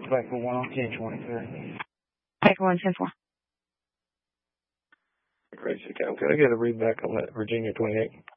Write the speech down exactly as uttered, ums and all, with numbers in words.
Back for one on ten twenty-three. Back for one ten four. Crazy. Okay, can I get a read back on that Virginia twenty-eight?